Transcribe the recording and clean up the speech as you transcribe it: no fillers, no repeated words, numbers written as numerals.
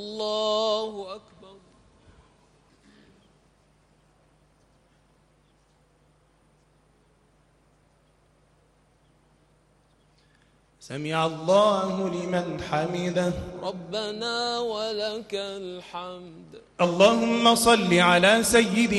الله أكبر. سمع الله لمن حمده. ربنا ولك الحمد. اللهم صل على سيدنا